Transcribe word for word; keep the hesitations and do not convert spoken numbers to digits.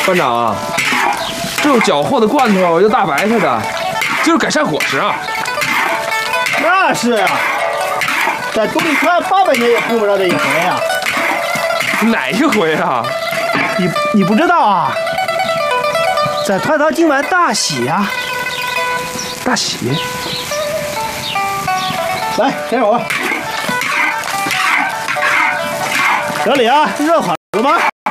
班长啊，这有缴获的罐头，有大白菜的，就是改善伙食啊。 那是啊，在东里川八百年也碰不着这一回啊。 哪一回啊？ 你你不知道啊？在团堂今晚大喜啊！ 大喜。 来，开火。小李啊，热好了吗？